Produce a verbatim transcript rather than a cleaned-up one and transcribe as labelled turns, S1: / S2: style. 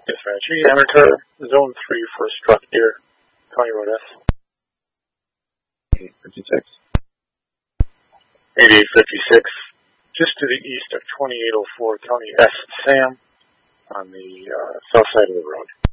S1: Dispatch, you enter zone three for a struck deer, County Road S.
S2: eight fifty-six.
S1: eighty-eight fifty-six, just to the east of twenty-eight oh four, County S. Sam, on the uh, south side of the road.